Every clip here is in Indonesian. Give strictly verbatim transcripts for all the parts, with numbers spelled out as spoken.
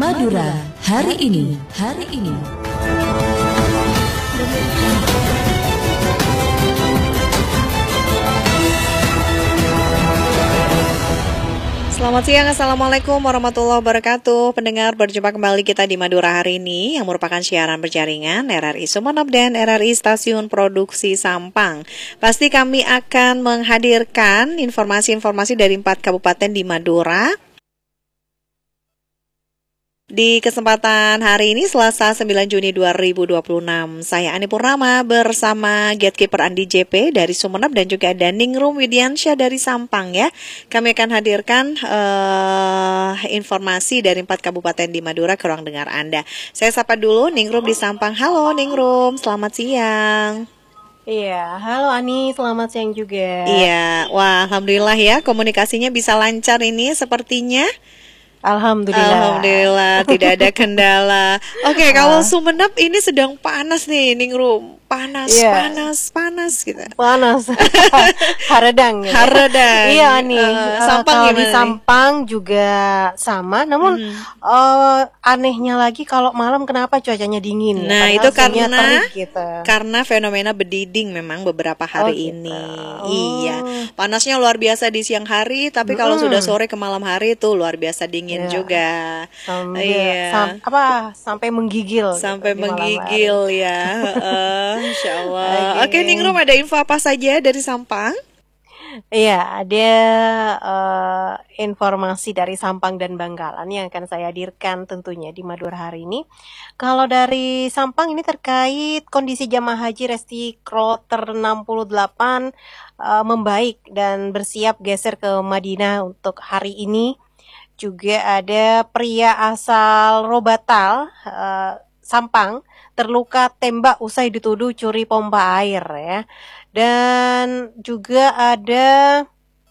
Madura hari ini, hari ini. Selamat siang, Assalamualaikum warahmatullahi wabarakatuh. Pendengar, berjumpa kembali kita di Madura hari ini yang merupakan siaran berjaringan R R I Sumeneb dan R R I Stasiun Produksi Sampang. Pasti kami akan menghadirkan informasi-informasi dari empat kabupaten di Madura. Di kesempatan hari ini Selasa sembilan Juni dua ribu dua puluh enam, saya Ani Purnama bersama Gatekeeper Andi J P dari Sumeneb dan juga ada Ningrum Widiansyah dari Sampang ya. Kami akan hadirkan uh, informasi dari empat kabupaten di Madura ke ruang dengar Anda. Saya sapa dulu Ningrum di Sampang. Halo Ningrum, selamat siang. Iya, halo Ani, selamat siang juga. Iya, wah alhamdulillah ya komunikasinya bisa lancar ini sepertinya. Alhamdulillah. Alhamdulillah, tidak ada kendala. Oke, okay, kalau Sumeneb ini sedang panas nih, Ningrum. Panas, yeah. panas, panas gitu. Panas. Haredang ya. Haredang. Iya nih. Uh, Sampang uh, di Sampang juga sama, namun hmm. uh, anehnya lagi kalau malam kenapa cuacanya dingin? Nah, itu karena terik, gitu. karena fenomena bediding memang beberapa hari oh, ini. Gitu. Oh. Iya. Panasnya luar biasa di siang hari, tapi kalau hmm. sudah sore ke malam hari itu luar biasa dingin yeah. juga. Sampai, iya. Sam, apa sampai menggigil. Sampai gitu, menggigil ya. uh, Insya Allah. Oke, okay. okay, Ningrum, ada info apa saja dari Sampang? Iya, ada uh, informasi dari Sampang dan Bangkalan yang akan saya hadirkan tentunya di Madura hari ini. Kalau dari Sampang ini terkait kondisi jamaah haji Resti Kloter enam puluh delapan uh, membaik dan bersiap geser ke Madinah untuk hari ini. Juga ada pria asal Robatal, uh, Sampang, terluka tembak usai dituduh curi pompa air ya. Dan juga ada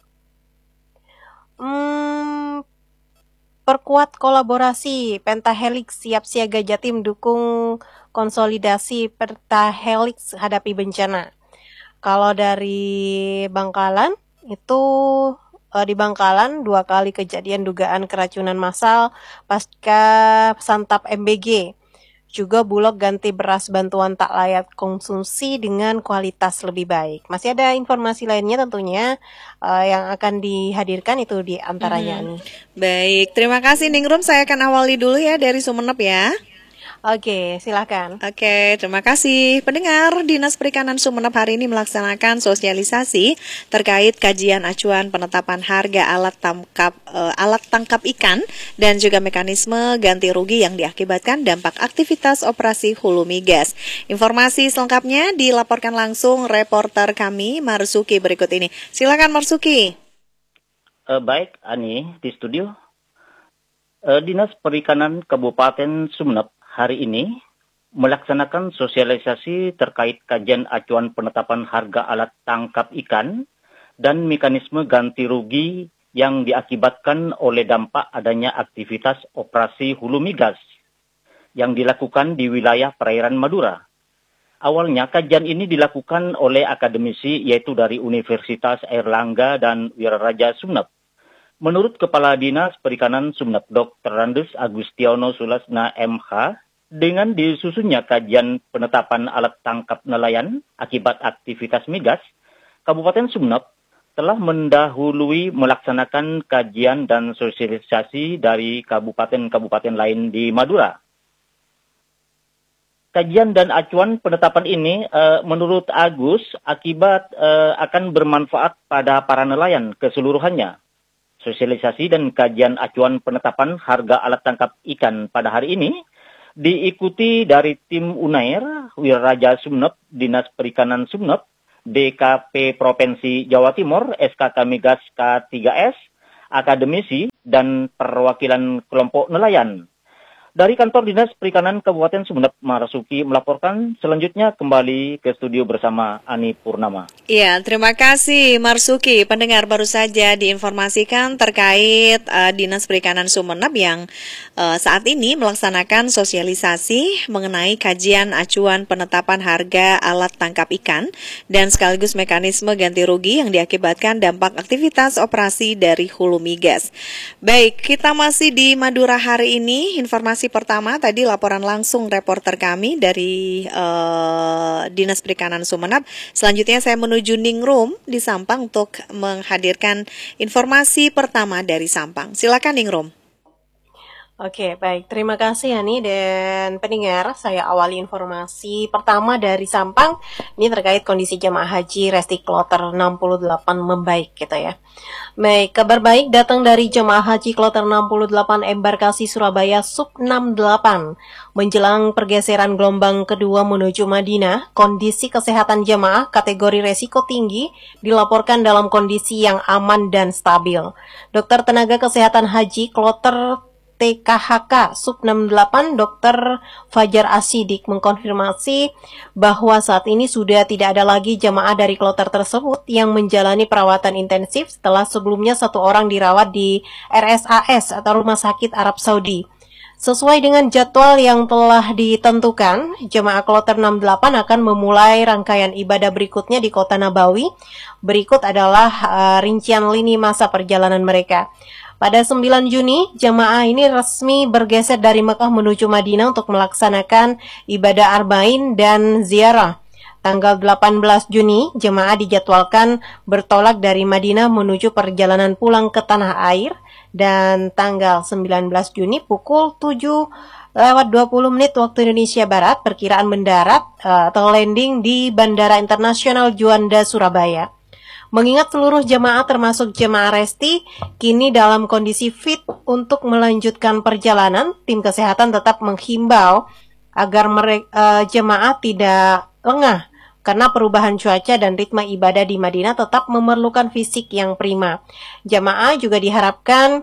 hmm, perkuat kolaborasi Pentahelix siap siaga Jatim dukung konsolidasi Pentahelix hadapi bencana. Kalau dari Bangkalan itu uh, di Bangkalan dua kali kejadian dugaan keracunan massal pasca santap M B G. Juga Bulog ganti beras bantuan tak layak konsumsi dengan kualitas lebih baik. Masih ada informasi lainnya tentunya uh, yang akan dihadirkan itu di antaranya. Hmm. Baik, terima kasih Ningrum. Saya akan awali dulu ya dari Sumeneb ya. Oke, silakan. Oke, terima kasih. Pendengar, Dinas Perikanan Sumeneb hari ini melaksanakan sosialisasi terkait kajian acuan penetapan harga alat tangkap uh, alat tangkap ikan dan juga mekanisme ganti rugi yang diakibatkan dampak aktivitas operasi hulu migas. Informasi selengkapnya dilaporkan langsung reporter kami Marsuki berikut ini. Silakan Marsuki. Uh, baik, Ani di studio. Uh, Dinas Perikanan Kabupaten Sumeneb hari ini melaksanakan sosialisasi terkait kajian acuan penetapan harga alat tangkap ikan dan mekanisme ganti rugi yang diakibatkan oleh dampak adanya aktivitas operasi hulu migas yang dilakukan di wilayah perairan Madura. Awalnya kajian ini dilakukan oleh akademisi yaitu dari Universitas Airlangga dan Wiraraja Sumeneb. Menurut Kepala Dinas Perikanan Sumeneb, Doktor Randes Agustiono Sulasna M H, dengan disusunnya kajian penetapan alat tangkap nelayan akibat aktivitas migas, Kabupaten Sumeneb telah mendahului melaksanakan kajian dan sosialisasi dari kabupaten-kabupaten lain di Madura. Kajian dan acuan penetapan ini uh, menurut Agus akibat uh, akan bermanfaat pada para nelayan keseluruhannya. Sosialisasi dan kajian acuan penetapan harga alat tangkap ikan pada hari ini diikuti dari tim Unair, Wiraraja Sumeneb, Dinas Perikanan Sumeneb, D K P Provinsi Jawa Timur, S K K Migas K tiga S, akademisi, dan perwakilan kelompok nelayan. Dari kantor Dinas Perikanan Kabupaten Sumeneb, Marasuki melaporkan. Selanjutnya kembali ke studio bersama Ani Purnama. Iya, terima kasih Marsuki. Pendengar, baru saja diinformasikan terkait uh, Dinas Perikanan Sumeneb yang uh, saat ini melaksanakan sosialisasi mengenai kajian acuan penetapan harga alat tangkap ikan dan sekaligus mekanisme ganti rugi yang diakibatkan dampak aktivitas operasi dari hulu migas. Baik, kita masih di Madura hari ini. Informasi pertama tadi laporan langsung reporter kami dari uh, Dinas Perikanan Sumeneb. Selanjutnya saya menuju Ningrum di Sampang untuk menghadirkan informasi pertama dari Sampang. Silakan Ningrum. Oke, baik. Terima kasih Yani dan pendengar. Saya awali informasi pertama dari Sampang. Ini terkait kondisi jemaah haji Resti Kloter enam puluh delapan membaik gitu ya. Baik, kabar baik datang dari jemaah haji Kloter enam puluh delapan embarkasi Surabaya Sub enam puluh delapan. Menjelang pergeseran gelombang kedua menuju Madinah, kondisi kesehatan jemaah kategori resiko tinggi dilaporkan dalam kondisi yang aman dan stabil. Dokter Tenaga Kesehatan Haji Kloter T K H K Sub enam puluh delapan Dokter Fajar Asidik mengkonfirmasi bahwa saat ini sudah tidak ada lagi jamaah dari kloter tersebut yang menjalani perawatan intensif setelah sebelumnya satu orang dirawat di R S A S atau Rumah Sakit Arab Saudi. Sesuai dengan jadwal yang telah ditentukan, jemaah kloter enam puluh delapan akan memulai rangkaian ibadah berikutnya di Kota Nabawi. Berikut adalah uh, rincian lini masa perjalanan mereka. Pada sembilan Juni, jemaah ini resmi bergeser dari Mekah menuju Madinah untuk melaksanakan ibadah arba'in dan ziarah. Tanggal delapan belas Juni, jemaah dijadwalkan bertolak dari Madinah menuju perjalanan pulang ke tanah air. Dan tanggal sembilan belas Juni pukul tujuh lewat dua puluh menit waktu Indonesia Barat, perkiraan mendarat uh, atau landing di Bandara Internasional Juanda, Surabaya. Mengingat seluruh jemaah termasuk jemaah Resti kini dalam kondisi fit untuk melanjutkan perjalanan, tim kesehatan tetap menghimbau agar mereka, uh, jemaah tidak lengah karena perubahan cuaca dan ritme ibadah di Madinah tetap memerlukan fisik yang prima. Jemaah juga diharapkan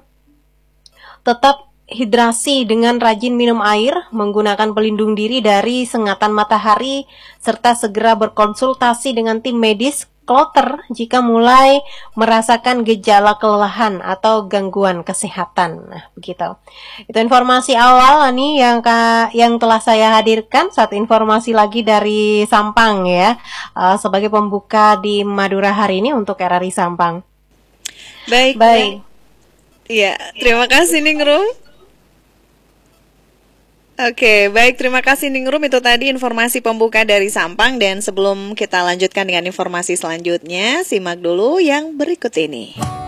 tetap hidrasi dengan rajin minum air, menggunakan pelindung diri dari sengatan matahari, serta segera berkonsultasi dengan tim medis kloter jika mulai merasakan gejala kelelahan atau gangguan kesehatan. Nah, begitu. Itu informasi awal nih yang yang telah saya hadirkan. Satu informasi lagi dari Sampang ya, uh, sebagai pembuka di Madura hari ini untuk R R I Sampang. Baik. Baik. Iya, terima kasih Ningrum. Oke, baik, terima kasih Ningrum. Itu tadi informasi pembuka dari Sampang. Dan sebelum kita lanjutkan dengan informasi selanjutnya, simak dulu yang berikut ini.